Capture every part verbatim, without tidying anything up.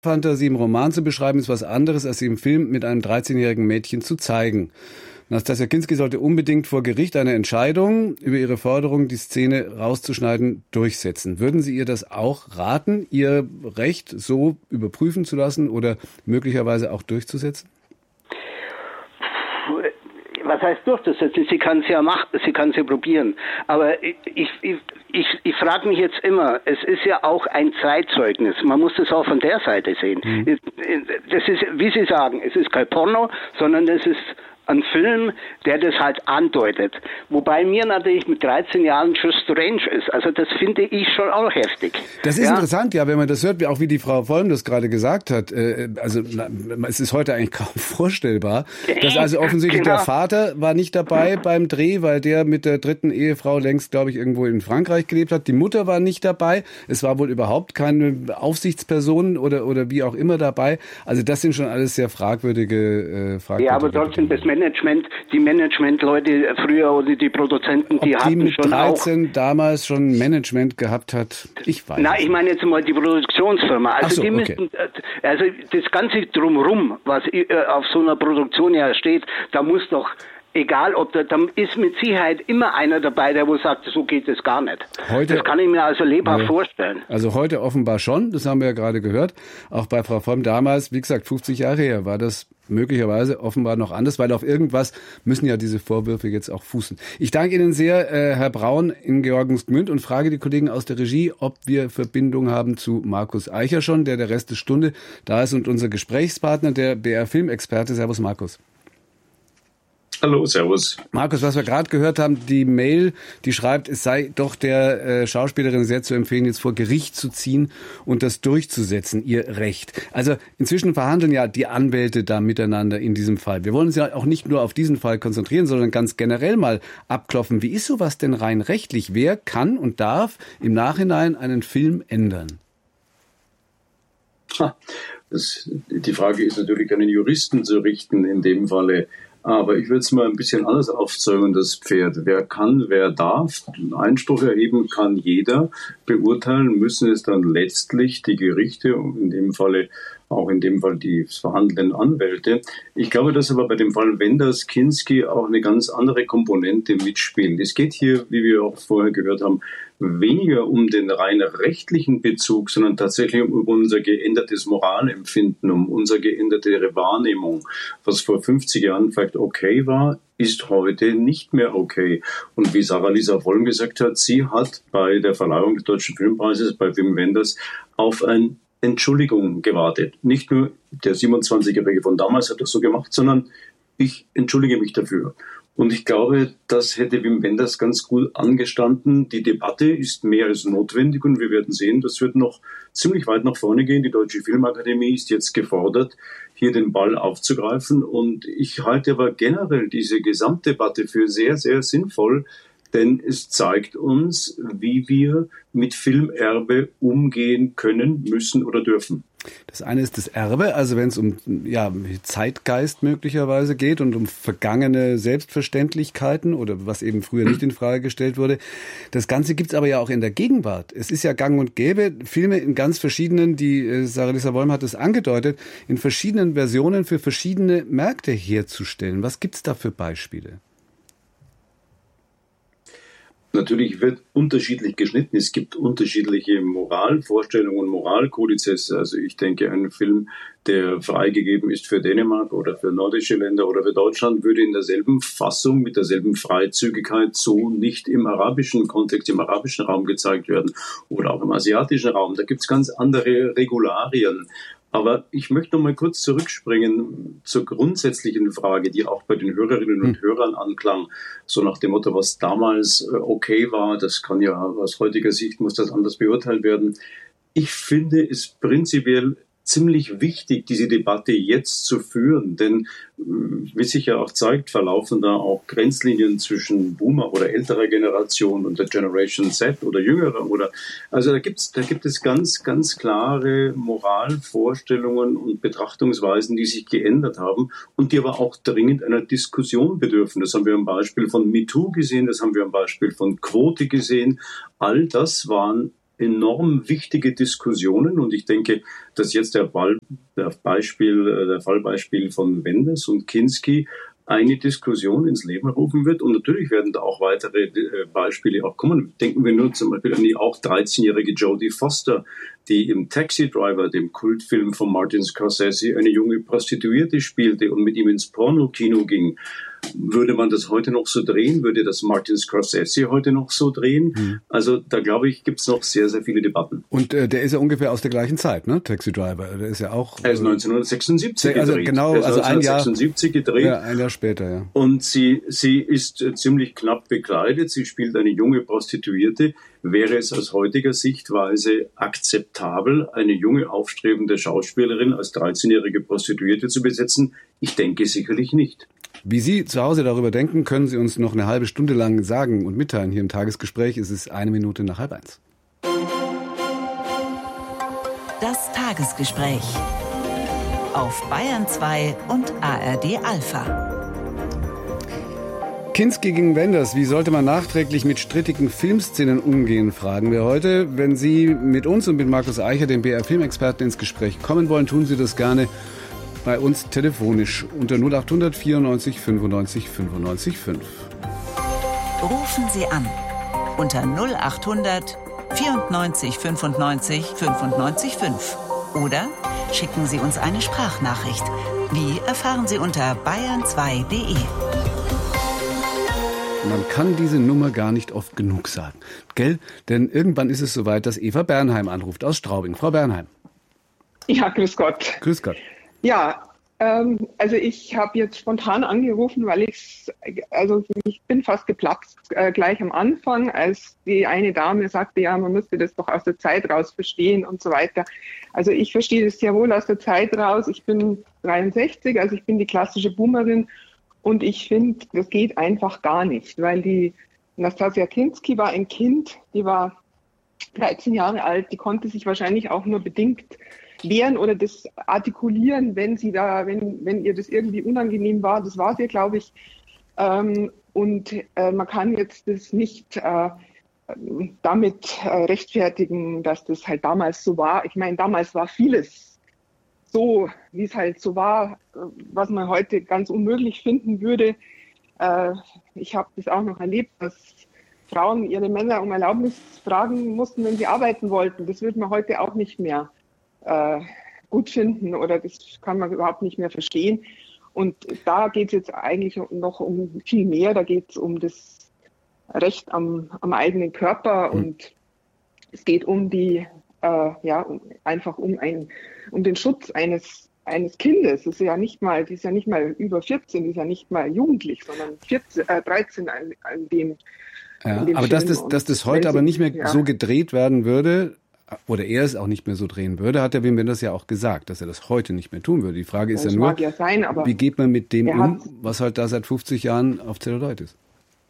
Fantasie im Roman zu beschreiben, ist was anderes, als sie im Film mit einem dreizehnjährigen Mädchen zu zeigen. Nastassja Kinski sollte unbedingt vor Gericht eine Entscheidung über ihre Forderung, die Szene rauszuschneiden, durchsetzen. Würden Sie ihr das auch raten, ihr Recht so überprüfen zu lassen oder möglicherweise auch durchzusetzen? Was heißt durchzusetzen? Sie kann es ja machen, sie kann es ja probieren. Aber ich, ich, ich, ich frage mich jetzt immer, es ist ja auch ein Zeitzeugnis. Man muss das auch von der Seite sehen. Mhm. Das ist, wie Sie sagen, es ist kein Porno, sondern es ist ein Film, der das halt andeutet. Wobei mir natürlich mit dreizehn Jahren schon strange ist. Also das finde ich schon auch heftig. Das ist ja? interessant, ja, wenn man das hört, auch wie die Frau Vollm das gerade gesagt hat. Äh, also na, es ist heute eigentlich kaum vorstellbar, dass also offensichtlich genau. Der Vater war nicht dabei beim Dreh, weil der mit der dritten Ehefrau längst, glaube ich, irgendwo in Frankreich gelebt hat. Die Mutter war nicht dabei. Es war wohl überhaupt keine Aufsichtsperson oder oder wie auch immer dabei. Also das sind schon alles sehr fragwürdige, äh, fragwürdige Ja, aber trotzdem das Management, die Managementleute früher oder die Produzenten, die Ob hatten die mit schon dreizehn auch damals schon Management gehabt hat, ich weiß. Na, ich meine jetzt mal die Produktionsfirma. Also so, die okay. müssten, also das ganze drumherum, was auf so einer Produktion ja steht, da muss doch egal, ob da, da ist mit Sicherheit immer einer dabei, der wo sagt, so geht es gar nicht. Heute, das kann ich mir also lebhaft nee. vorstellen. Also heute offenbar schon, das haben wir ja gerade gehört. Auch bei Frau Vollm damals, wie gesagt, fünfzig Jahre her, war das möglicherweise offenbar noch anders, weil auf irgendwas müssen ja diese Vorwürfe jetzt auch fußen. Ich danke Ihnen sehr, äh, Herr Braun in Georgensgmünd, und frage die Kollegen aus der Regie, ob wir Verbindung haben zu Markus Eicher schon, der der Rest der Stunde da ist und unser Gesprächspartner, der B R-Filmexperte. Servus, Markus. Hallo, servus. Markus, was wir gerade gehört haben, die Mail, die schreibt, es sei doch der äh, Schauspielerin sehr zu empfehlen, jetzt vor Gericht zu ziehen und das durchzusetzen, ihr Recht. Also inzwischen verhandeln ja die Anwälte da miteinander in diesem Fall. Wir wollen uns ja auch nicht nur auf diesen Fall konzentrieren, sondern ganz generell mal abklopfen. Wie ist sowas denn rein rechtlich? Wer kann und darf im Nachhinein einen Film ändern? Das, die Frage ist natürlich an den Juristen zu richten in dem Falle. Aber ich würde es mal ein bisschen anders aufzäumen, das Pferd. Wer kann, wer darf. Einspruch erheben kann jeder. Beurteilen müssen es dann letztlich die Gerichte, in dem Falle auch in dem Fall die verhandelnden Anwälte. Ich glaube, dass aber bei dem Fall Wenders Kinski auch eine ganz andere Komponente mitspielt. Es geht hier, wie wir auch vorher gehört haben, weniger um den rein rechtlichen Bezug, sondern tatsächlich um unser geändertes Moralempfinden, um unsere geänderte Wahrnehmung. Was vor fünfzig Jahren vielleicht okay war, ist heute nicht mehr okay. Und wie Sarah-Lisa Vollm gesagt hat, sie hat bei der Verleihung des Deutschen Filmpreises bei Wim Wenders auf ein Entschuldigung gewartet. Nicht nur der siebenundzwanzigjährige von damals hat das so gemacht, sondern ich entschuldige mich dafür. Und ich glaube, das hätte Wim Wenders ganz gut angestanden. Die Debatte ist mehr als notwendig und wir werden sehen, das wird noch ziemlich weit nach vorne gehen. Die Deutsche Filmakademie ist jetzt gefordert, hier den Ball aufzugreifen. Und ich halte aber generell diese Gesamtdebatte für sehr, sehr sinnvoll, denn es zeigt uns, wie wir mit Filmerbe umgehen können, müssen oder dürfen. Das eine ist das Erbe, also wenn es um ja, Zeitgeist möglicherweise geht und um vergangene Selbstverständlichkeiten oder was eben früher nicht in Frage gestellt wurde. Das Ganze gibt's aber ja auch in der Gegenwart. Es ist ja gang und gäbe, Filme in ganz verschiedenen, die äh, Sarah-Lisa Vollm hat es angedeutet, in verschiedenen Versionen für verschiedene Märkte herzustellen. Was gibt's da für Beispiele? Natürlich wird unterschiedlich geschnitten. Es gibt unterschiedliche Moralvorstellungen, Moralkodizes. Also ich denke, ein Film, der freigegeben ist für Dänemark oder für nordische Länder oder für Deutschland, würde in derselben Fassung, mit derselben Freizügigkeit so nicht im arabischen Kontext, im arabischen Raum gezeigt werden oder auch im asiatischen Raum. Da gibt es ganz andere Regularien. Aber ich möchte noch mal kurz zurückspringen zur grundsätzlichen Frage, die auch bei den Hörerinnen und Hörern anklang. So nach dem Motto, was damals okay war, das kann ja aus heutiger Sicht, muss das anders beurteilt werden. Ich finde es prinzipiell ziemlich wichtig, diese Debatte jetzt zu führen, denn wie sich ja auch zeigt, verlaufen da auch Grenzlinien zwischen Boomer oder älterer Generation und der Generation Z oder jüngerer oder also da gibt's da gibt es ganz ganz klare Moralvorstellungen und Betrachtungsweisen, die sich geändert haben und die aber auch dringend einer Diskussion bedürfen. Das haben wir am Beispiel von MeToo gesehen, das haben wir am Beispiel von Quote gesehen. All das waren enorm wichtige Diskussionen und ich denke, dass jetzt der, Fall, der, Beispiel, der Fallbeispiel von Wenders und Kinski eine Diskussion ins Leben rufen wird und natürlich werden da auch weitere äh, Beispiele auch kommen. Denken wir nur zum Beispiel an die auch dreizehnjährige Jodie Foster, die im Taxi Driver, dem Kultfilm von Martin Scorsese, eine junge Prostituierte spielte und mit ihm ins Pornokino ging. Würde man das heute noch so drehen? Würde das Martin Scorsese heute noch so drehen? Mhm. Also da glaube ich, gibt es noch sehr, sehr viele Debatten. Und äh, der ist ja ungefähr aus der gleichen Zeit, ne? Taxi Driver. Der ist ja auch. Er ist neunzehnhundertsechsundsiebzig also gedreht. Genau, er ist also ein Jahr neunzehnhundertsechsundsiebzig gedreht. Ja, ein Jahr später, ja. Und sie, sie ist äh, ziemlich knapp bekleidet. Sie spielt eine junge Prostituierte. Wäre es aus heutiger Sichtweise akzeptabel, eine junge, aufstrebende Schauspielerin als dreizehnjährige Prostituierte zu besetzen? Ich denke sicherlich nicht. Wie Sie zu Hause darüber denken, können Sie uns noch eine halbe Stunde lang sagen und mitteilen hier im Tagesgespräch. Es ist eine Minute nach halb eins. Das Tagesgespräch auf Bayern zwei und A R D Alpha. Kinski gegen Wenders. Wie sollte man nachträglich mit strittigen Filmszenen umgehen, fragen wir heute. Wenn Sie mit uns und mit Markus Eicher, dem B R-Filmexperten, ins Gespräch kommen wollen, tun Sie das gerne bei uns telefonisch unter null acht hundert vierundneunzig fünfundneunzig fünfundneunzig fünf. Rufen Sie an unter null acht hundert vierundneunzig fünfundneunzig fünfundneunzig fünf oder schicken Sie uns eine Sprachnachricht. Wie erfahren Sie unter bayern zwei punkt de. Man kann diese Nummer gar nicht oft genug sagen, gell? Denn irgendwann ist es soweit, dass Eva Bernheim anruft aus Straubing. Frau Bernheim. Ja, grüß Gott. Grüß Gott. Ja, ähm, also ich habe jetzt spontan angerufen, weil ich, also ich bin fast geplatzt äh, gleich am Anfang, als die eine Dame sagte, ja, man müsste das doch aus der Zeit raus verstehen und so weiter. Also ich verstehe das sehr wohl aus der Zeit raus. Ich bin dreiundsechzig, also ich bin die klassische Boomerin und ich finde, das geht einfach gar nicht, weil die Nastassja Kinski war ein Kind, die war dreizehn Jahre alt, die konnte sich wahrscheinlich auch nur bedingt wehren oder das artikulieren, wenn sie da, wenn, wenn ihr das irgendwie unangenehm war. Das war sie, glaube ich. Ähm, und äh, man kann jetzt das nicht äh, damit äh, rechtfertigen, dass das halt damals so war. Ich meine, damals war vieles so, wie es halt so war, was man heute ganz unmöglich finden würde. Äh, ich habe das auch noch erlebt, dass Frauen ihre Männer um Erlaubnis fragen mussten, wenn sie arbeiten wollten. Das würde man heute auch nicht mehr Äh, gut finden oder das kann man überhaupt nicht mehr verstehen. Und da geht es jetzt eigentlich noch um viel mehr. Da geht es um das Recht am, am eigenen Körper mhm. und es geht um die, äh, ja, um, einfach um, ein, um den Schutz eines, eines Kindes. Das ist ja nicht mal, die ist ja nicht mal über vierzehn, die ist ja nicht mal jugendlich, sondern vierzehn, äh, dreizehn an, an dem. Ja, an dem aber dass das, dass das heute aber nicht mehr ja. so gedreht werden würde, oder er es auch nicht mehr so drehen würde, hat der Wim Wenders ja auch gesagt, dass er das heute nicht mehr tun würde. Die Frage ist das ja nur, ja sein, aber wie geht man mit dem um, was halt da seit fünfzig Jahren auf Zelluloid ist?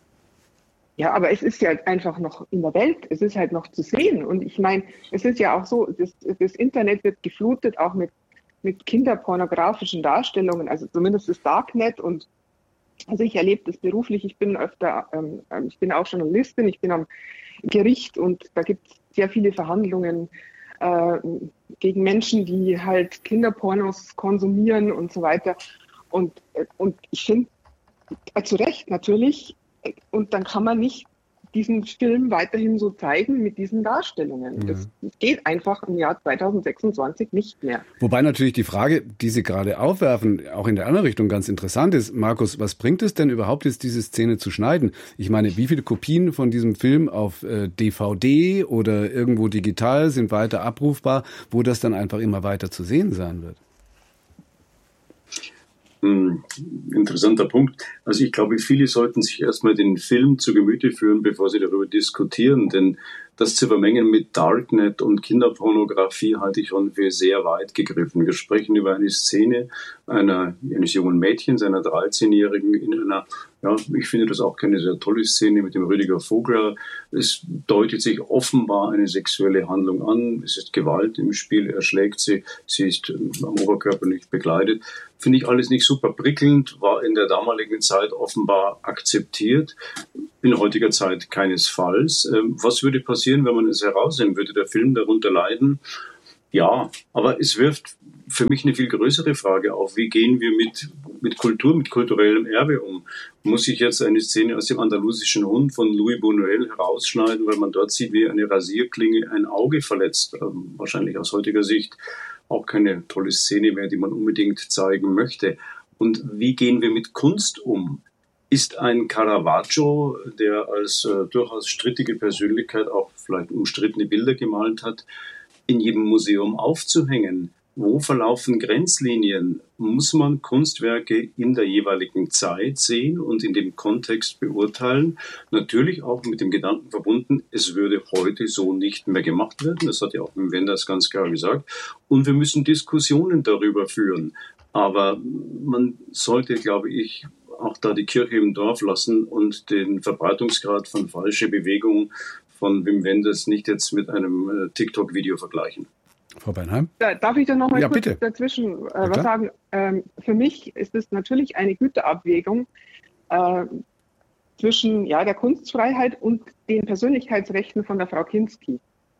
Ja, aber es ist ja einfach noch in der Welt, es ist halt noch zu sehen. Und ich meine, es ist ja auch so, das, das Internet wird geflutet auch mit, mit kinderpornografischen Darstellungen, also zumindest das Darknet. Und also ich erlebe das beruflich, ich bin öfter, ähm, ich bin auch Journalistin, ich bin am Gericht und da gibt es sehr viele Verhandlungen äh, gegen Menschen, die halt Kinderpornos konsumieren und so weiter. Und, und ich finde, äh, zu Recht natürlich, und dann kann man nicht diesen Film weiterhin so zeigen mit diesen Darstellungen. Ja. Das geht einfach im Jahr zweitausendsechsundzwanzig nicht mehr. Wobei natürlich die Frage, die Sie gerade aufwerfen, auch in der anderen Richtung ganz interessant ist. Markus, was bringt es denn überhaupt jetzt, diese Szene zu schneiden? Ich meine, wie viele Kopien von diesem Film auf äh, D V D oder irgendwo digital sind weiter abrufbar, wo das dann einfach immer weiter zu sehen sein wird? Hm, interessanter Punkt. Also ich glaube, viele sollten sich erstmal den Film zu Gemüte führen, bevor sie darüber diskutieren, denn das zu vermengen mit Darknet und Kinderpornografie halte ich schon für sehr weit gegriffen. Wir sprechen über eine Szene einer, eines jungen Mädchens, einer dreizehnjährigen, in einer, ja, ich finde das auch keine sehr tolle Szene mit dem Rüdiger Vogler. Es deutet sich offenbar eine sexuelle Handlung an. Es ist Gewalt im Spiel, er schlägt sie, sie ist am Oberkörper nicht bekleidet. Finde ich alles nicht super prickelnd, war in der damaligen Zeit offenbar akzeptiert. In heutiger Zeit keinesfalls. Was würde passieren, wenn man es herausnehmen würde? Der Film darunter leiden? Ja, aber es wirft für mich eine viel größere Frage auf. Wie gehen wir mit, mit Kultur, mit kulturellem Erbe um? Muss ich jetzt eine Szene aus dem andalusischen Hund von Luis Buñuel herausschneiden, weil man dort sieht, wie eine Rasierklinge ein Auge verletzt? Ähm, wahrscheinlich aus heutiger Sicht auch keine tolle Szene mehr, die man unbedingt zeigen möchte. Und wie gehen wir mit Kunst um? Ist ein Caravaggio, der als äh, durchaus strittige Persönlichkeit auch vielleicht umstrittene Bilder gemalt hat, in jedem Museum aufzuhängen? Wo verlaufen Grenzlinien? Muss man Kunstwerke in der jeweiligen Zeit sehen und in dem Kontext beurteilen? Natürlich auch mit dem Gedanken verbunden, es würde heute so nicht mehr gemacht werden. Das hat ja auch Wim Wenders ganz klar gesagt. Und wir müssen Diskussionen darüber führen. Aber man sollte, glaube ich, auch da die Kirche im Dorf lassen und den Verbreitungsgrad von falsche Bewegung von Wim Wenders nicht jetzt mit einem äh, TikTok-Video vergleichen. Frau Bernheim? Da, darf ich da noch mal ja, kurz bitte. dazwischen äh, ja, was sagen? Ähm, für mich ist es natürlich eine Güterabwägung äh, zwischen ja, der Kunstfreiheit und den Persönlichkeitsrechten von der Frau Kinski.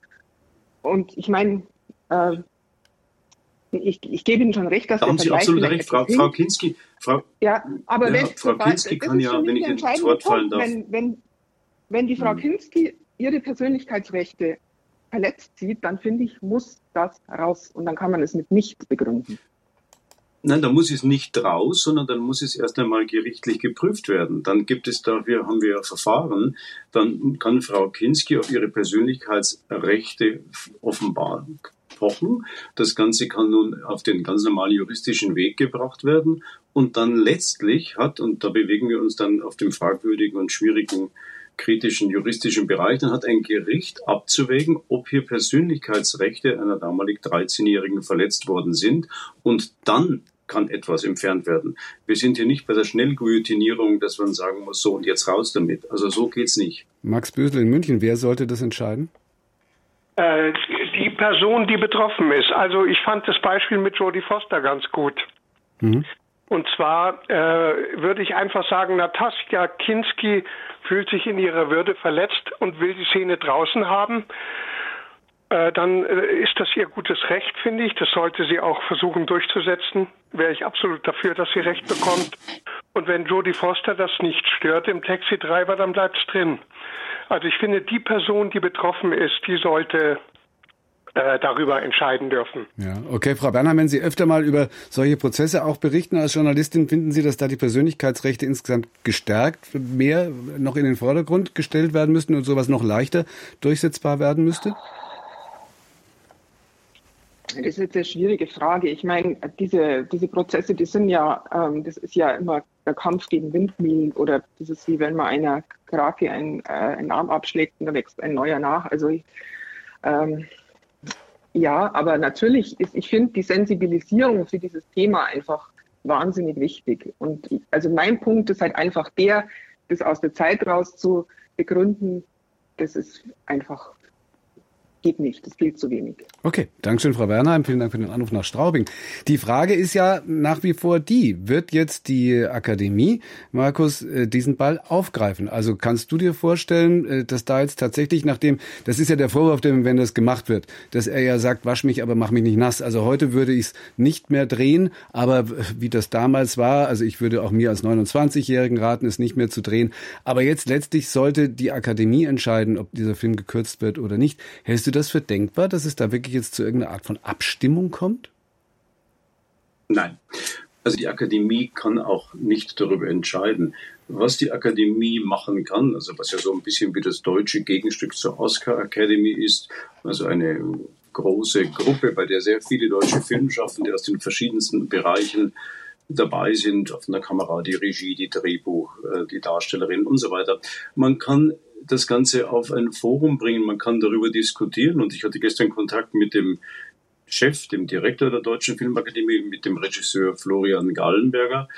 Und ich meine, äh, ich, ich gebe Ihnen schon recht, dass da der haben Sie Vergleich absolut recht, Frau, Frau Kinski. Frau, ja, aber ja, wenn, Frau Kinski kann ja, wenn ich ins Wort fallen darf. Wenn, wenn, wenn die Frau hm. Kinski ihre Persönlichkeitsrechte verletzt sieht, dann finde ich, muss das raus. Und dann kann man es mit nichts begründen. Nein, da muss es nicht raus, sondern dann muss es erst einmal gerichtlich geprüft werden. Dann gibt es dafür, haben wir Verfahren, dann kann Frau Kinski auf ihre Persönlichkeitsrechte offenbar pochen. Das Ganze kann nun auf den ganz normalen juristischen Weg gebracht werden. Und dann letztlich hat, und da bewegen wir uns dann auf dem fragwürdigen und schwierigen kritischen juristischen Bereich, dann hat ein Gericht abzuwägen, ob hier Persönlichkeitsrechte einer damalig dreizehnjährigen verletzt worden sind, und dann kann etwas entfernt werden. Wir sind hier nicht bei der Schnellguillotinierung, dass man sagen muss, so und jetzt raus damit. Also so geht's nicht. Max Bösel in München, wer sollte das entscheiden? Äh, die Person, die betroffen ist. Also ich fand das Beispiel mit Jodie Foster ganz gut. Mhm. Und zwar äh, würde ich einfach sagen, Natascha Kinski fühlt sich in ihrer Würde verletzt und will die Szene draußen haben. Äh, dann äh, ist das ihr gutes Recht, finde ich. Das sollte sie auch versuchen durchzusetzen. Wäre ich absolut dafür, dass sie Recht bekommt. Und wenn Jodie Foster das nicht stört im Taxi-Driver, dann bleibt es drin. Also ich finde, die Person, die betroffen ist, die sollte äh, darüber entscheiden dürfen. Ja, okay, Frau Bernheim, wenn Sie öfter mal über solche Prozesse auch berichten als Journalistin, finden Sie, dass da die Persönlichkeitsrechte insgesamt gestärkt, mehr noch in den Vordergrund gestellt werden müssten und sowas noch leichter durchsetzbar werden müsste? Das ist jetzt eine schwierige Frage. Ich meine, diese, diese Prozesse, die sind ja, ähm, das ist ja immer der Kampf gegen Windmühlen, oder das ist wie wenn man einer Krake einen, äh, einen Arm abschlägt und da wächst ein neuer nach. Also ähm, ja, aber natürlich ist, ich finde die Sensibilisierung für dieses Thema einfach wahnsinnig wichtig. Und also mein Punkt ist halt einfach der, das aus der Zeit raus zu begründen, das ist einfach geht nicht, das gilt zu wenig. Okay, Dankeschön, Frau Bernheim. Vielen Dank für den Anruf nach Straubing. Die Frage ist ja nach wie vor die, wird jetzt die Akademie, Markus, diesen Ball aufgreifen? Also kannst du dir vorstellen, dass da jetzt tatsächlich, nachdem, das ist ja der Vorwurf, wenn das gemacht wird, dass er ja sagt, wasch mich, aber mach mich nicht nass. Also heute würde ich es nicht mehr drehen, aber wie das damals war, also ich würde auch mir als neunundzwanzigjährigen raten, es nicht mehr zu drehen. Aber jetzt letztlich sollte die Akademie entscheiden, ob dieser Film gekürzt wird oder nicht. Hältst du das für denkbar, dass es da wirklich jetzt zu irgendeiner Art von Abstimmung kommt? Nein. Also die Akademie kann auch nicht darüber entscheiden. Was die Akademie machen kann, also was ja so ein bisschen wie das deutsche Gegenstück zur Oscar Academy ist, also eine große Gruppe, bei der sehr viele deutsche Filmschaffende aus den verschiedensten Bereichen dabei sind, von der Kamera, die Regie, die Drehbuch, die Darstellerin und so weiter. Man kann das Ganze auf ein Forum bringen, man kann darüber diskutieren, und ich hatte gestern Kontakt mit dem Chef, dem Direktor der Deutschen Filmakademie, mit dem Regisseur Florian Gallenberger.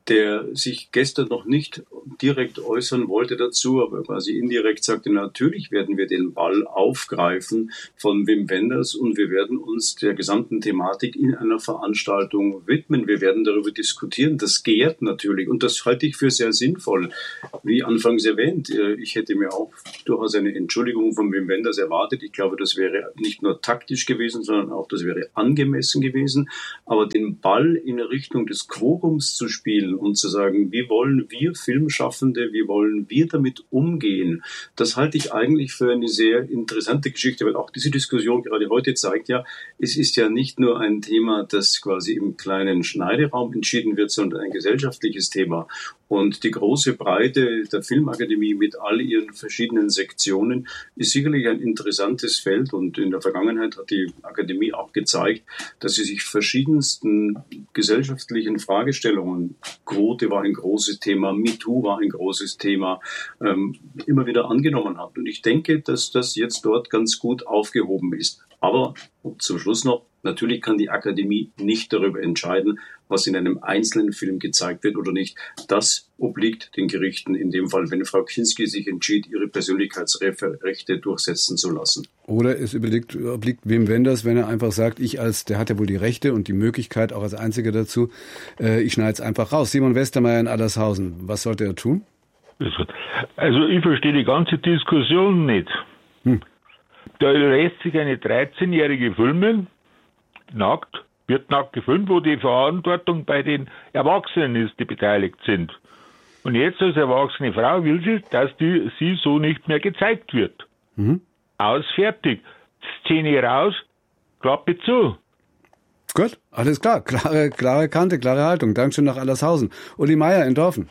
der sich gestern noch nicht direkt äußern wollte dazu, aber quasi indirekt sagte, natürlich werden wir den Ball aufgreifen von Wim Wenders und wir werden uns der gesamten Thematik in einer Veranstaltung widmen. Wir werden darüber diskutieren. Das gärt natürlich und das halte ich für sehr sinnvoll. Wie anfangs erwähnt, ich hätte mir auch durchaus eine Entschuldigung von Wim Wenders erwartet. Ich glaube, das wäre nicht nur taktisch gewesen, sondern auch das wäre angemessen gewesen. Aber den Ball in Richtung des Quorums zu spielen und zu sagen, wie wollen wir Filmschaffende, wie wollen wir damit umgehen, das halte ich eigentlich für eine sehr interessante Geschichte, weil auch diese Diskussion gerade heute zeigt ja, es ist ja nicht nur ein Thema, das quasi im kleinen Schneideraum entschieden wird, sondern ein gesellschaftliches Thema. Und die große Breite der Filmakademie mit all ihren verschiedenen Sektionen ist sicherlich ein interessantes Feld. Und in der Vergangenheit hat die Akademie auch gezeigt, dass sie sich verschiedensten gesellschaftlichen Fragestellungen, Quote war ein großes Thema, MeToo war ein großes Thema, ähm, immer wieder angenommen hat. Und ich denke, dass das jetzt dort ganz gut aufgehoben ist. Aber zum Schluss noch, natürlich kann die Akademie nicht darüber entscheiden, was in einem einzelnen Film gezeigt wird oder nicht. Das obliegt den Gerichten in dem Fall, wenn Frau Kinski sich entschied, ihre Persönlichkeitsrechte durchsetzen zu lassen. Oder es obliegt, obliegt Wim Wenders, wenn er einfach sagt, ich als, der hat ja wohl die Rechte und die Möglichkeit, auch als Einziger dazu, äh, ich schneide es einfach raus. Simon Westermeier in Allershausen, was sollte er tun? Also ich verstehe die ganze Diskussion nicht. Hm. Da lässt sich eine dreizehnjährige filmen, nackt, wird nackt gefilmt, wo die Verantwortung bei den Erwachsenen ist, die beteiligt sind. Und jetzt als erwachsene Frau will sie, dass die, sie so nicht mehr gezeigt wird. Mhm. Aus, fertig. Szene raus, Klappe zu. Gut, alles klar. Klare, klare Kante, klare Haltung. Dankeschön nach Allershausen. Uli Meier in Dorfen.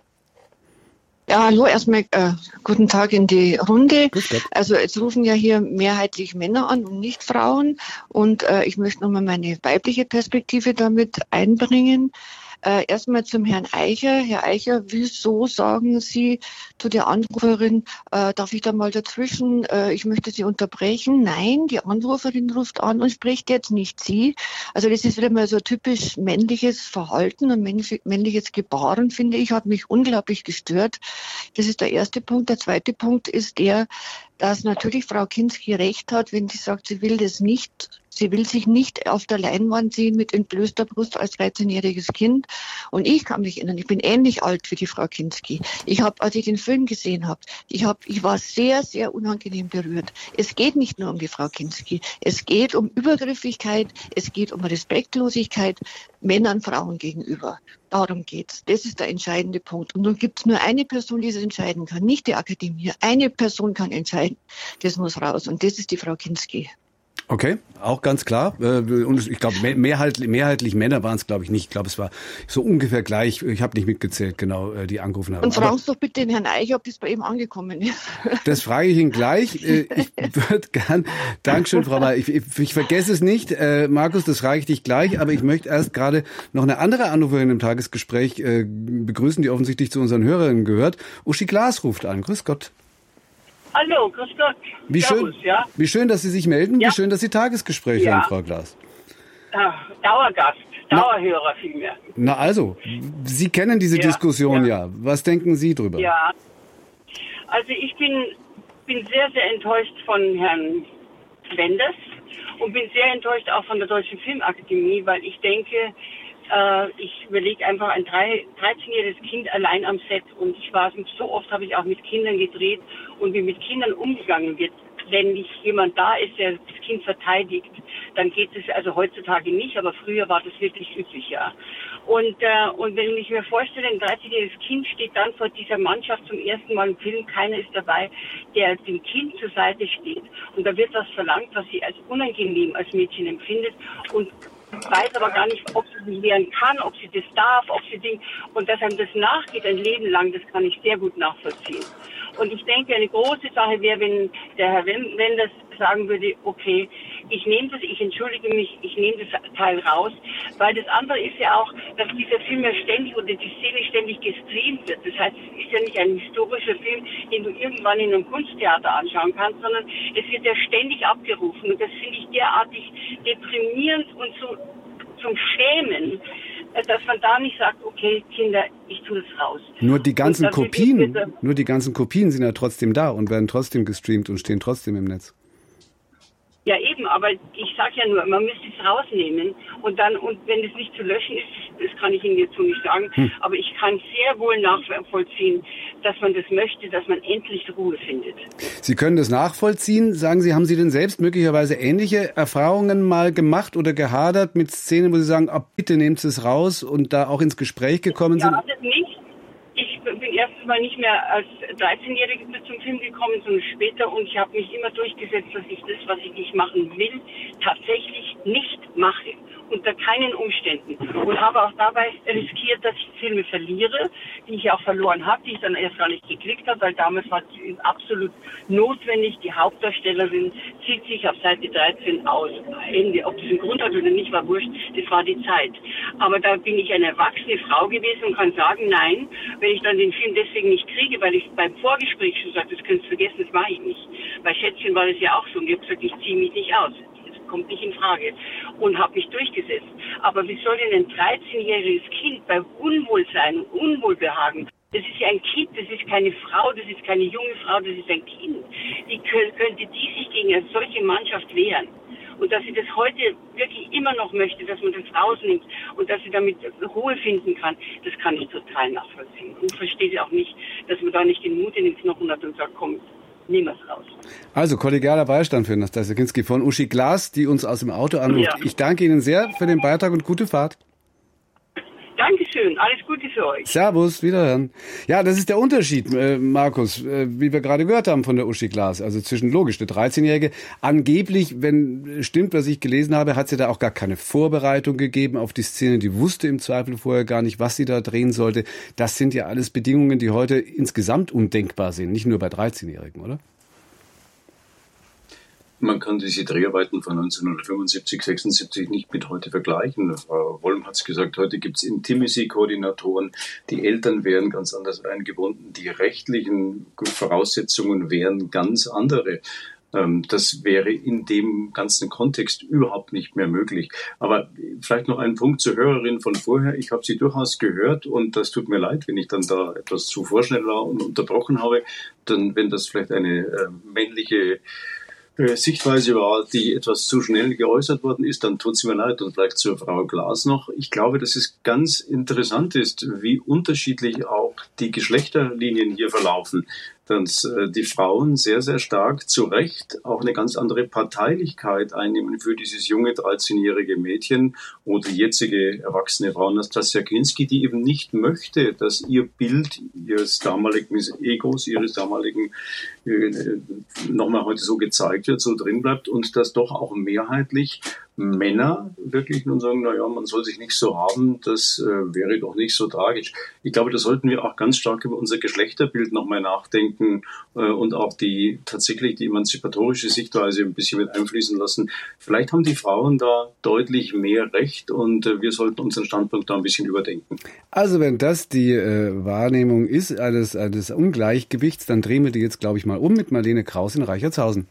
Ja, hallo, erstmal äh, guten Tag in die Runde. Also jetzt rufen ja hier mehrheitlich Männer an und nicht Frauen. Und äh, ich möchte nochmal meine weibliche Perspektive damit einbringen. Äh, erstmal zum Herrn Eicher. Herr Eicher, wieso sagen Sie zu der Anruferin, äh, darf ich da mal dazwischen, äh, ich möchte Sie unterbrechen? Nein, die Anruferin ruft an und spricht jetzt nicht Sie. Also das ist wieder mal so typisch männliches Verhalten und männliches Gebaren, finde ich, hat mich unglaublich gestört. Das ist der erste Punkt. Der zweite Punkt ist der, dass natürlich Frau Kinski recht hat, wenn sie sagt, sie will das nicht, sie will sich nicht auf der Leinwand sehen mit entblößter Brust als dreizehnjähriges Kind. Und ich kann mich erinnern, ich bin ähnlich alt wie die Frau Kinski. Ich habe, als ich den Film gesehen habe, ich habe, ich war sehr, sehr unangenehm berührt. Es geht nicht nur um die Frau Kinski. Es geht um Übergriffigkeit, es geht um Respektlosigkeit Männern, Frauen gegenüber. Darum geht's. Das ist der entscheidende Punkt. Und nun gibt's nur eine Person, die das entscheiden kann, nicht die Akademie. Eine Person kann entscheiden. Das muss raus. Und das ist die Frau Kinski. Okay, auch ganz klar. Und ich glaube, mehrheitlich, mehrheitlich Männer waren es, glaube ich, nicht. Ich glaube, es war so ungefähr gleich. Ich habe nicht mitgezählt, genau, die angerufen haben. Und fragen Sie doch bitte den Herrn Eicher, ob das bei ihm angekommen ist. Das frage ich ihn gleich. Ich würde gern, Dankeschön, Frau Meier. Ich, ich, ich vergesse es nicht. Markus, das frage ich dich gleich. Aber ich möchte erst gerade noch eine andere Anruferin im Tagesgespräch begrüßen, die offensichtlich zu unseren Hörerinnen gehört. Uschi Glas ruft an. Grüß Gott. Hallo, grüß Gott. Wie schön, ja? Wie schön, dass Sie sich melden. Ja. Wie schön, dass Sie Tagesgespräch ja. hören, Frau Glas. Ah, Dauergast, Dauerhörer vielmehr. Na also, Sie kennen diese ja, Diskussion ja. ja. Was denken Sie drüber? Ja, also ich bin, bin sehr, sehr enttäuscht von Herrn Wenders und bin sehr enttäuscht auch von der Deutschen Filmakademie, weil ich denke, äh, ich überlege einfach ein dreizehnjähriges Kind allein am Set und ich war so oft, habe ich auch mit Kindern gedreht und wie mit Kindern umgegangen wird. Wenn nicht jemand da ist, der das Kind verteidigt, dann geht es also heutzutage nicht, aber früher war das wirklich üblich, ja. Und, äh, und wenn ich mir vorstelle, ein dreizehnjähriges Kind steht dann vor dieser Mannschaft zum ersten Mal im Film, keiner ist dabei, der dem Kind zur Seite steht. Und da wird was verlangt, was sie als unangenehm als Mädchen empfindet und weiß aber gar nicht, ob sie sich wehren kann, ob sie das darf, ob sie Ding, und dass einem das nachgeht ein Leben lang, das kann ich sehr gut nachvollziehen. Und ich denke, eine große Sache wäre, wenn der Herr Wenders sagen würde, okay, ich nehme das, ich entschuldige mich, ich nehme das Teil raus, weil das andere ist ja auch, dass dieser Film ja ständig oder die Szene ständig gestreamt wird. Das heißt, es ist ja nicht ein historischer Film, den du irgendwann in einem Kunsttheater anschauen kannst, sondern es wird ja ständig abgerufen und das finde ich derartig deprimierend und so zum Schämen, dass man da nicht sagt, okay, Kinder, ich tue es raus. Nur die ganzen Kopien, nur die ganzen Kopien sind ja trotzdem da und werden trotzdem gestreamt und stehen trotzdem im Netz. Ja eben, aber ich sage ja nur, man müsste es rausnehmen und dann, und wenn es nicht zu löschen ist, das kann ich Ihnen jetzt so nicht sagen, hm. aber ich kann sehr wohl nachvollziehen, dass man das möchte, dass man endlich Ruhe findet. Sie können das nachvollziehen. Sagen Sie, haben Sie denn selbst möglicherweise ähnliche Erfahrungen mal gemacht oder gehadert mit Szenen, wo Sie sagen, oh, bitte nehmt es raus und da auch ins Gespräch gekommen sind? Ja, das nicht. Ich bin erstens mal nicht mehr als dreizehnjährige zum Film gekommen, sondern später, und ich habe mich immer durchgesetzt, dass ich das, was ich nicht machen will, tatsächlich nicht mache. Unter keinen Umständen. Und habe auch dabei riskiert, dass ich Filme verliere, die ich auch verloren habe, die ich dann erst gar nicht gekriegt habe, weil damals war es absolut notwendig. Die Hauptdarstellerin zieht sich auf Seite dreizehn aus. Ende. Ob das einen Grund hat oder nicht, war wurscht. Das war die Zeit. Aber da bin ich eine erwachsene Frau gewesen und kann sagen, nein, wenn ich dann den Film deswegen nicht kriege, weil ich beim Vorgespräch schon sagte, das könntest du vergessen, das mache ich nicht. Bei Schätzchen war das ja auch so. Und ich habe gesagt, ich ziehe mich nicht aus. Kommt nicht in Frage, und habe mich durchgesetzt. Aber wie soll denn ein dreizehnjähriges Kind bei Unwohlsein und Unwohlbehagen, das ist ja ein Kind, das ist keine Frau, das ist keine junge Frau, das ist ein Kind. Wie könnte die sich gegen eine solche Mannschaft wehren? Und dass sie das heute wirklich immer noch möchte, dass man das rausnimmt und dass sie damit Ruhe finden kann, das kann ich total nachvollziehen. Und verstehe auch nicht, dass man da nicht den Mut in den Knochen hat und sagt, komm, nehmen wir es raus. Also kollegialer Beistand für Nastassja Kinski von Uschi Glas, die uns aus dem Auto anruft. Ja. Ich danke Ihnen sehr für den Beitrag und gute Fahrt. Dankeschön, alles Gute für euch. Servus, wiederhören. Ja, das ist der Unterschied, äh, Markus, äh, wie wir gerade gehört haben von der Uschi Glas. Also zwischen, logisch, der dreizehnjährige. Angeblich, wenn stimmt, was ich gelesen habe, hat sie da auch gar keine Vorbereitung gegeben auf die Szene. Die wusste im Zweifel vorher gar nicht, was sie da drehen sollte. Das sind ja alles Bedingungen, die heute insgesamt undenkbar sind. Nicht nur bei dreizehnjährigen, oder? Man kann diese Dreharbeiten von neunzehnhundertfünfundsiebzig, sechsundsiebzig nicht mit heute vergleichen. Frau Wollm hat es gesagt, heute gibt es Intimacy-Koordinatoren. Die Eltern wären ganz anders eingebunden. Die rechtlichen Voraussetzungen wären ganz andere. Das wäre in dem ganzen Kontext überhaupt nicht mehr möglich. Aber vielleicht noch ein Punkt zur Hörerin von vorher. Ich habe sie durchaus gehört und das tut mir leid, wenn ich dann da etwas zu vorschnell war und unterbrochen habe. Dann, wenn das vielleicht eine äh, männliche Sichtweise war, die etwas zu schnell geäußert worden ist, dann tut es mir leid. Und vielleicht zur Frau Glas noch. Ich glaube, dass es ganz interessant ist, wie unterschiedlich auch die Geschlechterlinien hier verlaufen. Dass äh, die Frauen sehr, sehr stark zu Recht auch eine ganz andere Parteilichkeit einnehmen für dieses junge dreizehnjährige Mädchen oder jetzige erwachsene Frau Nastassja Kinski, die eben nicht möchte, dass ihr Bild ihres damaligen Egos, ihres damaligen äh, nochmal heute so gezeigt wird, so drin bleibt und dass doch auch mehrheitlich Männer wirklich nun sagen, na ja, man soll sich nicht so haben, das äh, wäre doch nicht so tragisch. Ich glaube, da sollten wir auch ganz stark über unser Geschlechterbild nochmal nachdenken äh, und auch die tatsächlich die emanzipatorische Sichtweise ein bisschen mit einfließen lassen. Vielleicht haben die Frauen da deutlich mehr Recht und äh, wir sollten unseren Standpunkt da ein bisschen überdenken. Also wenn das die äh, Wahrnehmung ist eines, eines Ungleichgewichts, dann drehen wir die jetzt, glaube ich, mal um mit Marlene Kraus in Reichertshausen.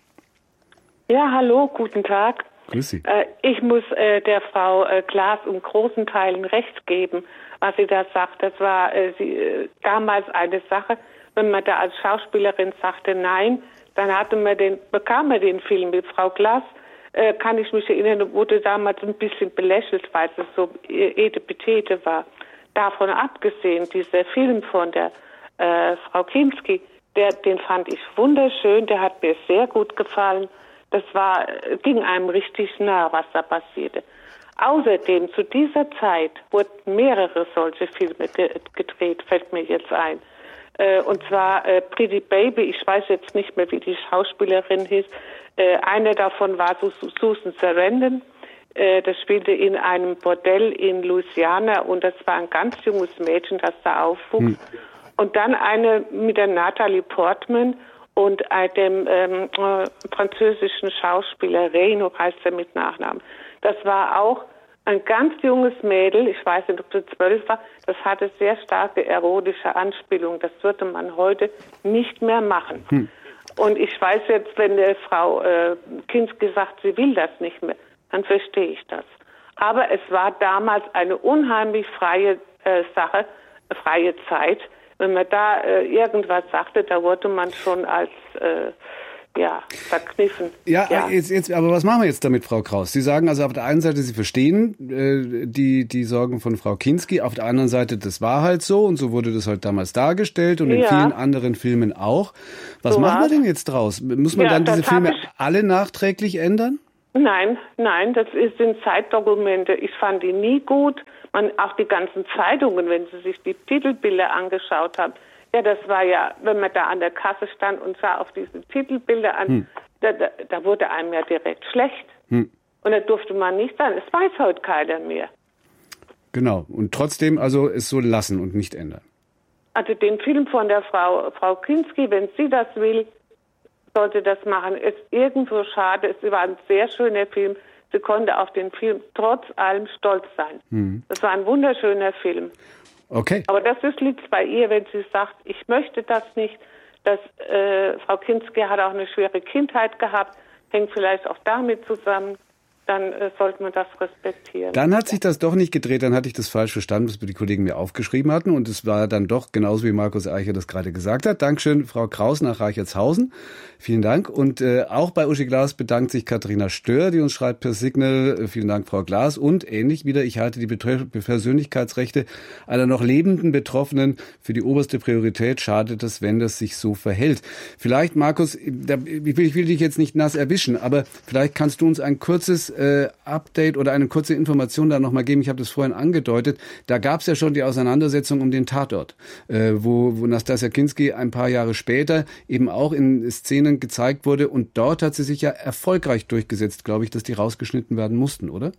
Ja, hallo, guten Tag. Grüß Sie. Äh, ich muss äh, der Frau äh, Glas in großen Teilen recht geben, was sie da sagt. Das war äh, sie, äh, damals eine Sache, wenn man da als Schauspielerin sagte nein, dann hatte man den, bekam man den Film mit Frau Glas. Äh, kann ich mich erinnern, wurde damals ein bisschen belächelt, weil es so Etepetete war. Davon abgesehen, dieser Film von der äh, Frau Kinski, der, den fand ich wunderschön, der hat mir sehr gut gefallen. Das war, ging einem richtig nah, was da passierte. Außerdem, zu dieser Zeit wurden mehrere solche Filme ge- gedreht, fällt mir jetzt ein. Äh, und zwar äh, Pretty Baby, ich weiß jetzt nicht mehr, wie die Schauspielerin hieß. Äh, eine davon war Susan Sarandon. Äh, das spielte in einem Bordell in Louisiana und das war ein ganz junges Mädchen, das da aufwuchs. Hm. Und dann eine mit der Natalie Portman und dem ähm, äh, französischen Schauspieler Reynaud heißt er mit Nachnamen. Das war auch ein ganz junges Mädel, ich weiß nicht, ob sie zwölf war, das hatte sehr starke erotische Anspielungen. Das würde man heute nicht mehr machen. Hm. Und ich weiß jetzt, wenn die Frau äh, Kinski sagt, sie will das nicht mehr, dann verstehe ich das. Aber es war damals eine unheimlich freie äh, Sache, freie Zeit. Wenn man da äh, irgendwas sagte, da wurde man schon als äh, ja, verkniffen. Ja, ja. Jetzt, jetzt, aber was machen wir jetzt damit, Frau Kraus? Sie sagen also auf der einen Seite, Sie verstehen äh, die, die Sorgen von Frau Kinski, auf der anderen Seite, das war halt so und so wurde das halt damals dargestellt und in ja. vielen anderen Filmen auch. Was so machen wir denn jetzt draus? Muss man ja, dann diese Filme alle nachträglich ändern? Nein, nein, das ist, sind Zeitdokumente. Ich fand die nie gut. Man, auch die ganzen Zeitungen, wenn Sie sich die Titelbilder angeschaut haben, ja, das war ja, wenn man da an der Kasse stand und sah auf diese Titelbilder an, hm. da, da, da wurde einem ja direkt schlecht. Hm. Und da durfte man nicht sein. Es weiß heute keiner mehr. Genau. Und trotzdem also es so lassen und nicht ändern. Also den Film von der Frau, Frau Kinski, wenn sie das will, sollte das machen. Es ist irgendwo schade. Es war ein sehr schöner Film. Sie konnte auf den Film trotz allem stolz sein. Hm. Das war ein wunderschöner Film. Okay. Aber das ist, liegt bei ihr, wenn sie sagt, ich möchte das nicht. Das, äh, Frau Kinski hat auch eine schwere Kindheit gehabt, hängt vielleicht auch damit zusammen. Dann äh, sollte man das respektieren. Dann hat sich das doch nicht gedreht, dann hatte ich das falsch verstanden, was die Kollegen mir aufgeschrieben hatten. Und es war dann doch genauso, wie Markus Eicher das gerade gesagt hat. Dankeschön, Frau Kraus nach Reichertshausen. Vielen Dank. Und äh, auch bei Uschi Glas bedankt sich Katharina Stör, die uns schreibt per Signal. Äh, vielen Dank, Frau Glas. Und ähnlich wieder, ich halte die Betre- Persönlichkeitsrechte einer noch lebenden Betroffenen für die oberste Priorität. Schade, dass wenn das sich so verhält. Vielleicht, Markus, da, ich, will, ich will dich jetzt nicht nass erwischen, aber vielleicht kannst du uns ein kurzes Äh, Update oder eine kurze Information da nochmal geben. Ich habe das vorhin angedeutet. Da gab es ja schon die Auseinandersetzung um den Tatort, äh, wo, wo Nastassja Kinski ein paar Jahre später eben auch in Szenen gezeigt wurde. Und dort hat sie sich ja erfolgreich durchgesetzt, glaube ich, dass die rausgeschnitten werden mussten, oder?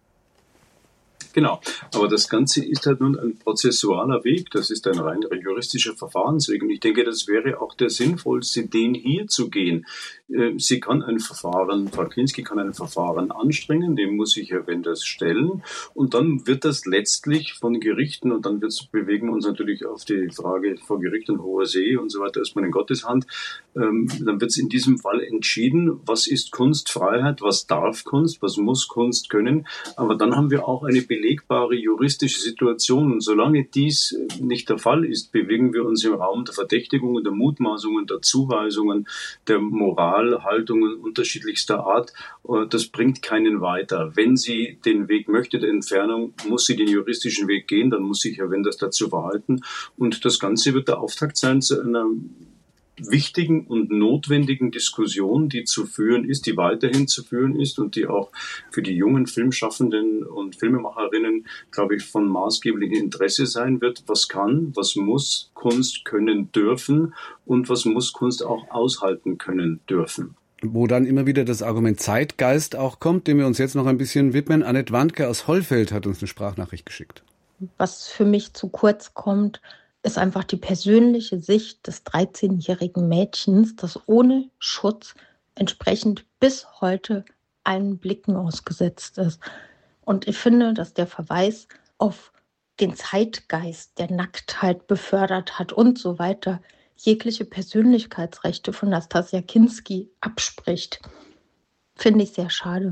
Genau, aber das Ganze ist halt nun ein prozessualer Weg, das ist ein rein juristischer Verfahrensweg und ich denke, das wäre auch der sinnvollste, den hier zu gehen. Sie kann ein Verfahren, Frau Kinski kann ein Verfahren anstrengen, dem muss sich Herr Wenders stellen und dann wird das letztlich von Gerichten und dann wird's, bewegen wir uns natürlich auf die Frage vor Gericht und hoher See und so weiter erstmal in Gottes Hand, ähm, dann wird es in diesem Fall entschieden, was ist Kunstfreiheit, was darf Kunst, was muss Kunst können, aber dann haben wir auch eine belegbare juristische Situation und solange dies nicht der Fall ist, bewegen wir uns im Raum der Verdächtigungen, der Mutmaßungen, der Zuweisungen, der Moral, Haltungen unterschiedlichster Art, das bringt keinen weiter. Wenn sie den Weg möchte, der Entfernung, muss sie den juristischen Weg gehen, dann muss sich Herr Wenders dazu verhalten. Und das Ganze wird der Auftakt sein zu einer wichtigen und notwendigen Diskussion, die zu führen ist, die weiterhin zu führen ist und die auch für die jungen Filmschaffenden und Filmemacherinnen, glaube ich, von maßgeblichem Interesse sein wird. Was kann, was muss Kunst können dürfen und was muss Kunst auch aushalten können dürfen. Wo dann immer wieder das Argument Zeitgeist auch kommt, dem wir uns jetzt noch ein bisschen widmen. Annette Wandke aus Hollfeld hat uns eine Sprachnachricht geschickt. Was für mich zu kurz kommt, ist einfach die persönliche Sicht des dreizehnjährigen Mädchens, das ohne Schutz entsprechend bis heute allen Blicken ausgesetzt ist. Und ich finde, dass der Verweis auf den Zeitgeist, der Nacktheit befördert hat und so weiter, jegliche Persönlichkeitsrechte von Nastassja Kinski abspricht. Finde ich sehr schade.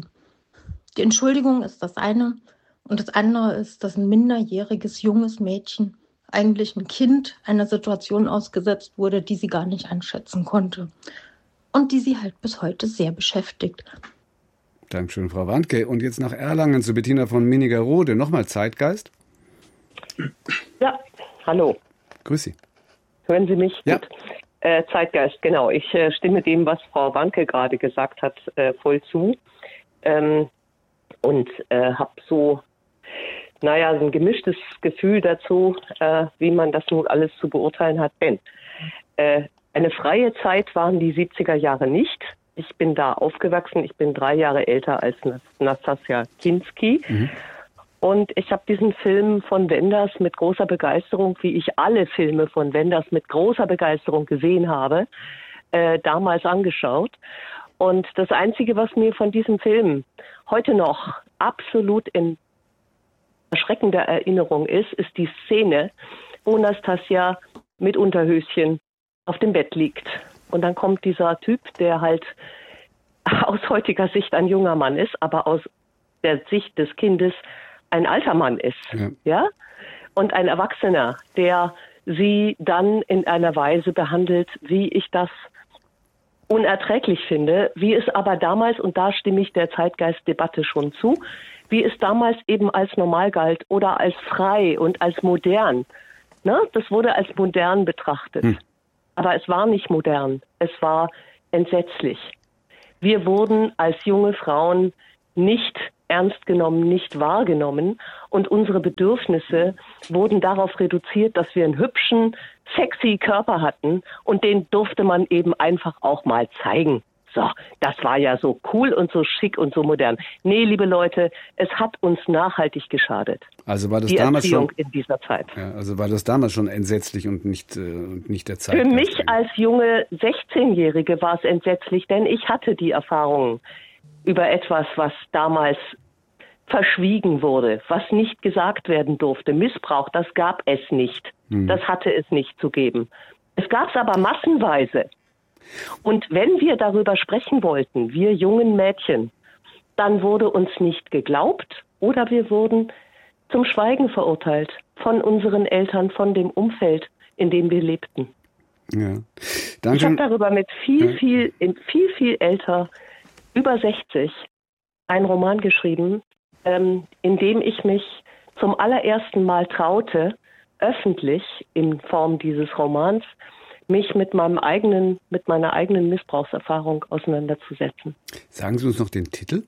Die Entschuldigung ist das eine. Und das andere ist, dass ein minderjähriges junges Mädchen, eigentlich ein Kind, einer Situation ausgesetzt wurde, die sie gar nicht einschätzen konnte. Und die sie halt bis heute sehr beschäftigt. Dankeschön, Frau Wandke. Und jetzt nach Erlangen zu Bettina von Minnigerode. Nochmal Zeitgeist? Ja, hallo. Grüß Sie. Hören Sie mich? Ja. Gut. Äh, Zeitgeist, genau. Ich äh, stimme dem, was Frau Wandke gerade gesagt hat, äh, voll zu. Ähm, und äh, habe so... Naja, so ein gemischtes Gefühl dazu, äh, wie man das nun alles zu beurteilen hat. Denn äh, eine freie Zeit waren die siebziger Jahre nicht. Ich bin da aufgewachsen. Ich bin drei Jahre älter als Nastassja Kinski. Mhm. Und ich habe diesen Film von Wenders mit großer Begeisterung, wie ich alle Filme von Wenders mit großer Begeisterung gesehen habe, äh, damals angeschaut. Und das Einzige, was mir von diesem Film heute noch absolut in erschreckende Erinnerung ist, ist die Szene, wo Nastassja mit Unterhöschen auf dem Bett liegt. Und dann kommt dieser Typ, der halt aus heutiger Sicht ein junger Mann ist, aber aus der Sicht des Kindes ein alter Mann ist, ja, ja? Und ein Erwachsener, der sie dann in einer Weise behandelt, wie ich das unerträglich finde, wie es aber damals, und da stimme ich der Zeitgeistdebatte schon zu, wie es damals eben als normal galt oder als frei und als modern. Ne? Das wurde als modern betrachtet. Hm. Aber es war nicht modern. Es war entsetzlich. Wir wurden als junge Frauen nicht ernst genommen, nicht wahrgenommen. Und unsere Bedürfnisse wurden darauf reduziert, dass wir einen hübschen, sexy Körper hatten. Und den durfte man eben einfach auch mal zeigen. So, das war ja so cool und so schick und so modern. Nee, liebe Leute, es hat uns nachhaltig geschadet. Also war das die damals Erziehung schon in dieser Zeit. Ja, also war das damals schon entsetzlich und nicht, äh, und nicht der Zeit. Für mich als junge sechzehnjährige war es entsetzlich, denn ich hatte die Erfahrungen über etwas, was damals verschwiegen wurde, was nicht gesagt werden durfte. Missbrauch, das gab es nicht. Hm. Das hatte es nicht zu geben. Es gab es aber massenweise. Und wenn wir darüber sprechen wollten, wir jungen Mädchen, dann wurde uns nicht geglaubt oder wir wurden zum Schweigen verurteilt von unseren Eltern, von dem Umfeld, in dem wir lebten. Ja. Danke. Ich habe darüber mit viel, viel, viel, viel älter, über sechzig, einen Roman geschrieben, ähm, in dem ich mich zum allerersten Mal traute, öffentlich in Form dieses Romans, mich mit meinem eigenen, mit meiner eigenen Missbrauchserfahrung auseinanderzusetzen. Sagen Sie uns noch den Titel?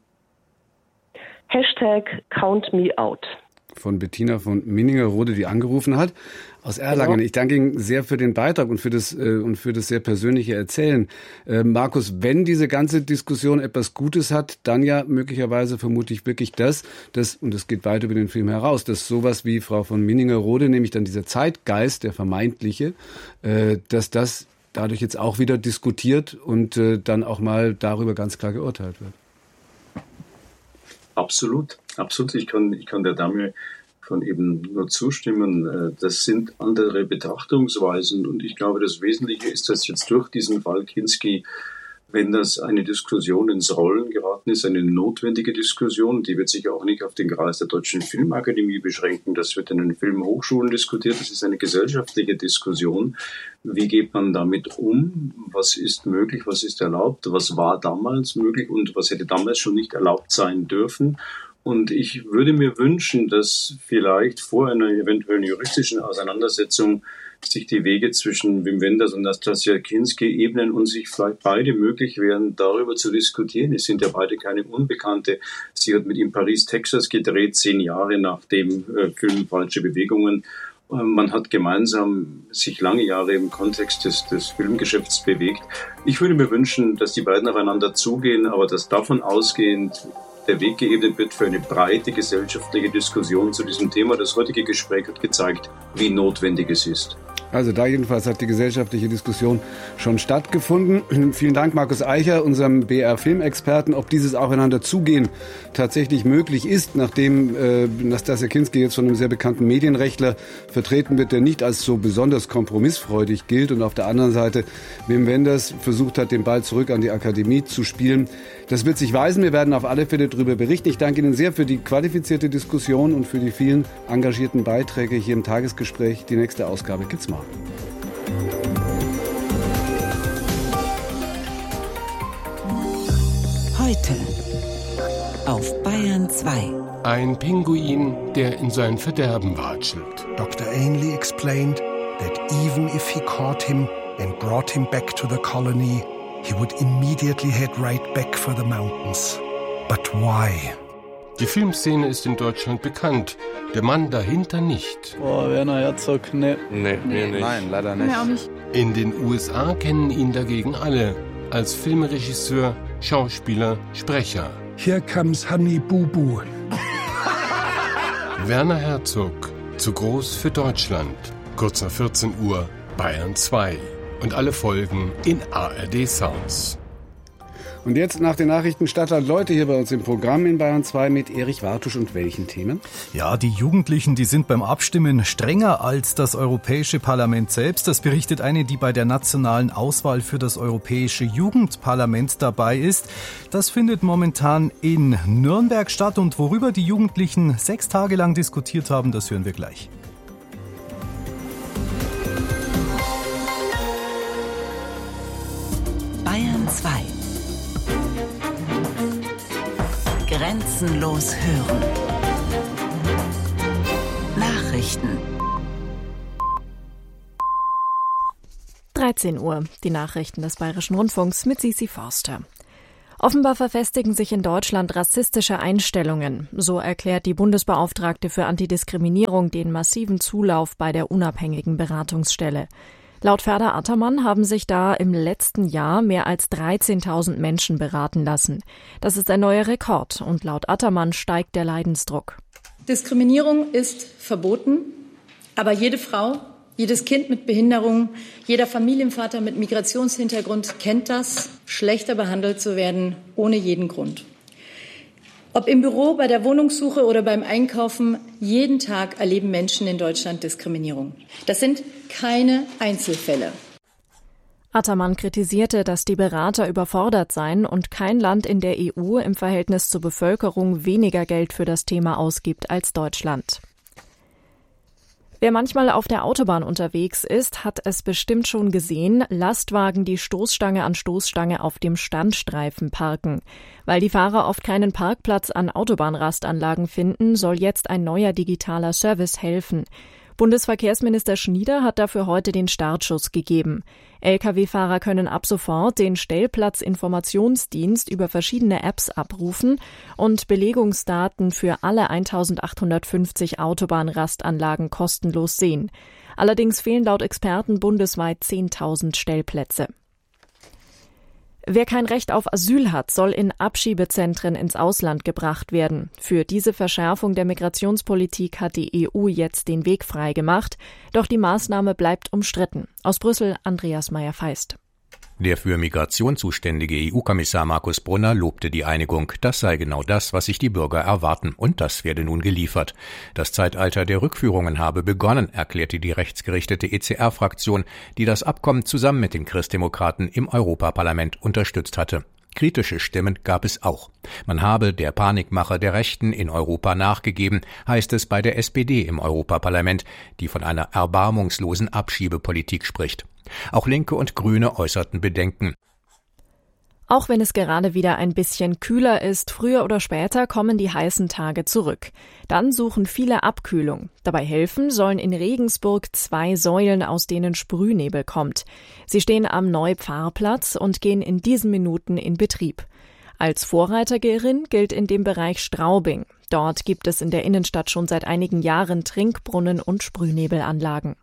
Hashtag Count Me Out. Von Bettina von Minningerode, die angerufen hat, aus Erlangen. Genau. Ich danke Ihnen sehr für den Beitrag und für das, äh, und für das sehr persönliche Erzählen. Äh, Markus, wenn diese ganze Diskussion etwas Gutes hat, dann ja möglicherweise vermutlich wirklich das, das, und das geht weit über den Film heraus, dass sowas wie Frau von Minningerode, nämlich dann dieser Zeitgeist, der vermeintliche, äh, dass das dadurch jetzt auch wieder diskutiert und äh, dann auch mal darüber ganz klar geurteilt wird. Absolut, absolut. Ich kann, ich kann der Dame von eben nur zustimmen. Das sind andere Betrachtungsweisen und ich glaube, das Wesentliche ist, dass jetzt durch diesen Fall Kinski, wenn das eine Diskussion ins Rollen geraten ist, eine notwendige Diskussion, die wird sich auch nicht auf den Kreis der Deutschen Filmakademie beschränken. Das wird in den Filmhochschulen diskutiert. Das ist eine gesellschaftliche Diskussion. Wie geht man damit um? Was ist möglich? Was ist erlaubt? Was war damals möglich? Und was hätte damals schon nicht erlaubt sein dürfen? Und ich würde mir wünschen, dass vielleicht vor einer eventuellen juristischen Auseinandersetzung sich die Wege zwischen Wim Wenders und Nastassja Kinski ebnen und sich vielleicht beide möglich wären, darüber zu diskutieren. Es sind ja beide keine Unbekannte. Sie hat mit ihm Paris, Texas gedreht, zehn Jahre nach dem äh, Film Falsche Bewegungen. Äh, man hat gemeinsam sich lange Jahre im Kontext des, des Filmgeschäfts bewegt. Ich würde mir wünschen, dass die beiden aufeinander zugehen, aber dass davon ausgehend der Weg geebnet wird für eine breite gesellschaftliche Diskussion zu diesem Thema. Das heutige Gespräch hat gezeigt, wie notwendig es ist. Also da jedenfalls hat die gesellschaftliche Diskussion schon stattgefunden. Vielen Dank, Markus Eicher, unserem B R-Filmexperten. Ob dieses Aufeinanderzugehen tatsächlich möglich ist, nachdem äh, Nastassja Kinski jetzt von einem sehr bekannten Medienrechtler vertreten wird, der nicht als so besonders kompromissfreudig gilt und auf der anderen Seite Wim Wenders versucht hat, den Ball zurück an die Akademie zu spielen. Das wird sich weisen. Wir werden auf alle Fälle darüber berichten. Ich danke Ihnen sehr für die qualifizierte Diskussion und für die vielen engagierten Beiträge hier im Tagesgespräch. Die nächste Ausgabe gibt's morgen. Heute auf Bayern zwei. Ein Pinguin, der in sein Verderben watschelt. Doktor Ainley explained that even if he caught him and brought him back to the colony, he would immediately head right back for the mountains. But why? Die Filmszene ist in Deutschland bekannt, der Mann dahinter nicht. Oh, Werner Herzog, ne. Nee, mir nicht. Nein, leider nicht. Nee, auch nicht. In den U S A kennen ihn dagegen alle, als Filmregisseur, Schauspieler, Sprecher. Here comes Honey Boo Boo. Werner Herzog, zu groß für Deutschland. Kurz nach vierzehn Uhr, Bayern zwei. Und alle Folgen in A R D Sounds. Und jetzt nach den Nachrichten Stadtland Leute hier bei uns im Programm in Bayern zwei mit Erich Wartusch und welchen Themen? Ja, die Jugendlichen, die sind beim Abstimmen strenger als das Europäische Parlament selbst. Das berichtet eine, die bei der nationalen Auswahl für das Europäische Jugendparlament dabei ist. Das findet momentan in Nürnberg statt und worüber die Jugendlichen sechs Tage lang diskutiert haben, das hören wir gleich. Bayern zwei. Grenzenlos hören. Nachrichten. dreizehn Uhr, die Nachrichten des Bayerischen Rundfunks mit Sisi Forster. Offenbar verfestigen sich in Deutschland rassistische Einstellungen. So erklärt die Bundesbeauftragte für Antidiskriminierung den massiven Zulauf bei der unabhängigen Beratungsstelle. Laut Ferda Attermann haben sich da im letzten Jahr mehr als dreizehntausend Menschen beraten lassen. Das ist ein neuer Rekord und laut Attermann steigt der Leidensdruck. Diskriminierung ist verboten, aber jede Frau, jedes Kind mit Behinderung, jeder Familienvater mit Migrationshintergrund kennt das, schlechter behandelt zu werden ohne jeden Grund. Ob im Büro, bei der Wohnungssuche oder beim Einkaufen, jeden Tag erleben Menschen in Deutschland Diskriminierung. Das sind keine Einzelfälle. Attermann kritisierte, dass die Berater überfordert seien und kein Land in der E U im Verhältnis zur Bevölkerung weniger Geld für das Thema ausgibt als Deutschland. Wer manchmal auf der Autobahn unterwegs ist, hat es bestimmt schon gesehen, Lastwagen, die Stoßstange an Stoßstange auf dem Standstreifen parken. Weil die Fahrer oft keinen Parkplatz an Autobahnrastanlagen finden, soll jetzt ein neuer digitaler Service helfen. Bundesverkehrsminister Schnieder hat dafür heute den Startschuss gegeben. L K W-Fahrer können ab sofort den Stellplatzinformationsdienst über verschiedene Apps abrufen und Belegungsdaten für alle eintausendachthundertfünfzig Autobahnrastanlagen kostenlos sehen. Allerdings fehlen laut Experten bundesweit zehntausend Stellplätze. Wer kein Recht auf Asyl hat, soll in Abschiebezentren ins Ausland gebracht werden. Für diese Verschärfung der Migrationspolitik hat die E U jetzt den Weg frei gemacht. Doch die Maßnahme bleibt umstritten. Aus Brüssel Andreas Meyer-Feist. Der für Migration zuständige E U-Kommissar Markus Brunner lobte die Einigung. Das sei genau das, was sich die Bürger erwarten. Und das werde nun geliefert. Das Zeitalter der Rückführungen habe begonnen, erklärte die rechtsgerichtete E C R-Fraktion, die das Abkommen zusammen mit den Christdemokraten im Europaparlament unterstützt hatte. Kritische Stimmen gab es auch. Man habe der Panikmache der Rechten in Europa nachgegeben, heißt es bei der S P D im Europaparlament, die von einer erbarmungslosen Abschiebepolitik spricht. Auch Linke und Grüne äußerten Bedenken. Auch wenn es gerade wieder ein bisschen kühler ist, früher oder später kommen die heißen Tage zurück. Dann suchen viele Abkühlung. Dabei helfen sollen in Regensburg zwei Säulen, aus denen Sprühnebel kommt. Sie stehen am Neupfarrplatz und gehen in diesen Minuten in Betrieb. Als Vorreiterin gilt in dem Bereich Straubing. Dort gibt es in der Innenstadt schon seit einigen Jahren Trinkbrunnen und Sprühnebelanlagen.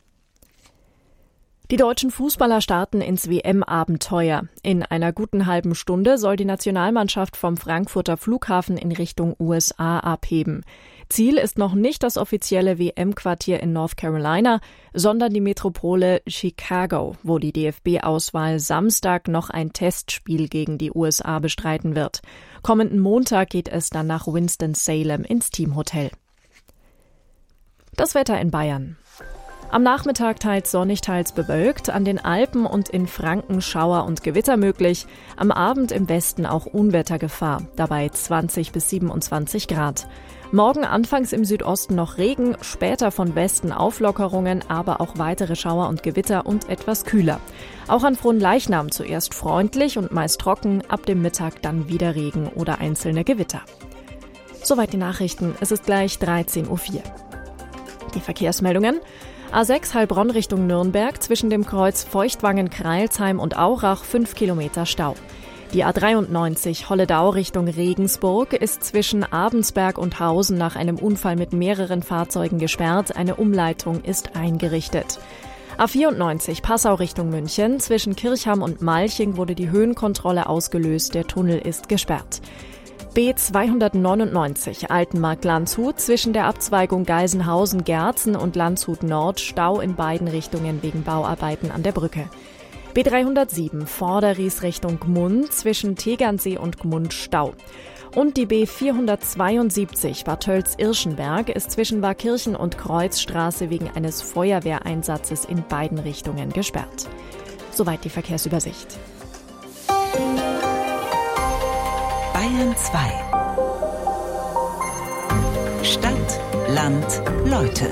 Die deutschen Fußballer starten ins W M-Abenteuer. In einer guten halben Stunde soll die Nationalmannschaft vom Frankfurter Flughafen in Richtung U S A abheben. Ziel ist noch nicht das offizielle W M-Quartier in North Carolina, sondern die Metropole Chicago, wo die D F B-Auswahl Samstag noch ein Testspiel gegen die U S A bestreiten wird. Kommenden Montag geht es dann nach Winston-Salem ins Teamhotel. Das Wetter in Bayern. Am Nachmittag teils sonnig, teils bewölkt, an den Alpen und in Franken Schauer und Gewitter möglich, am Abend im Westen auch Unwettergefahr, dabei zwanzig bis siebenundzwanzig Grad. Morgen anfangs im Südosten noch Regen, später von Westen Auflockerungen, aber auch weitere Schauer und Gewitter und etwas kühler. Auch an Fronleichnam zuerst freundlich und meist trocken, ab dem Mittag dann wieder Regen oder einzelne Gewitter. Soweit die Nachrichten, es ist gleich dreizehn Uhr vier. Die Verkehrsmeldungen. A sechs Heilbronn Richtung Nürnberg, zwischen dem Kreuz Feuchtwangen-Kreilsheim und Aurach fünf Kilometer Stau. Die A dreiundneunzig Holledau Richtung Regensburg ist zwischen Abensberg und Hausen nach einem Unfall mit mehreren Fahrzeugen gesperrt. Eine Umleitung ist eingerichtet. A vierundneunzig Passau Richtung München, zwischen Kirchham und Malching wurde die Höhenkontrolle ausgelöst. Der Tunnel ist gesperrt. B zweihundertneunundneunzig Altenmarkt-Landshut, zwischen der Abzweigung Geisenhausen-Gerzen und Landshut Nord Stau in beiden Richtungen wegen Bauarbeiten an der Brücke. B dreihundertsieben Vorderries Richtung Gmund, zwischen Tegernsee und Gmund Stau. Und die B vierhundertzweiundsiebzig Bad Tölz-Irschenberg ist zwischen Warkirchen und Kreuzstraße wegen eines Feuerwehreinsatzes in beiden Richtungen gesperrt. Soweit die Verkehrsübersicht. Bayern zwei. Stadt, Land, Leute.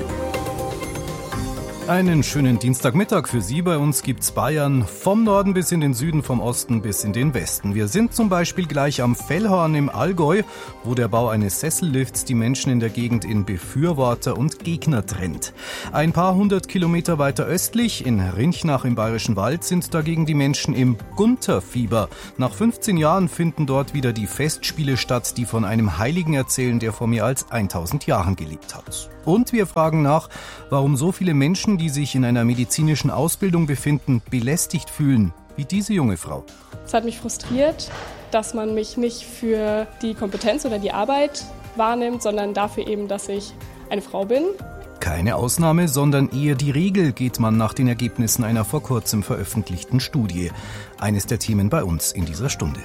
Einen schönen Dienstagmittag für Sie. Bei uns gibt's Bayern vom Norden bis in den Süden, vom Osten bis in den Westen. Wir sind zum Beispiel gleich am Fellhorn im Allgäu, wo der Bau eines Sessellifts die Menschen in der Gegend in Befürworter und Gegner trennt. Ein paar hundert Kilometer weiter östlich, in Rinchnach im Bayerischen Wald, sind dagegen die Menschen im Gunterfieber. Nach fünfzehn Jahren finden dort wieder die Festspiele statt, die von einem Heiligen erzählen, der vor mehr als tausend Jahren gelebt hat. Und wir fragen nach, warum so viele Menschen, die sich in einer medizinischen Ausbildung befinden, belästigt fühlen, wie diese junge Frau. Es hat mich frustriert, dass man mich nicht für die Kompetenz oder die Arbeit wahrnimmt, sondern dafür eben, dass ich eine Frau bin. Keine Ausnahme, sondern eher die Regel, geht man nach den Ergebnissen einer vor kurzem veröffentlichten Studie. Eines der Themen bei uns in dieser Stunde.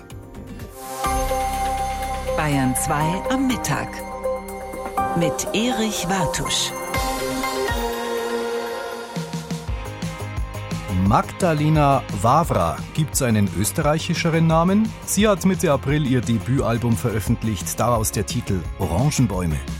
Bayern zwei am Mittag. Mit Erich Wartusch. Magdalena Wawra. Gibt's einen österreichischeren Namen? Sie hat Mitte April ihr Debütalbum veröffentlicht, daraus der Titel Orangenbäume.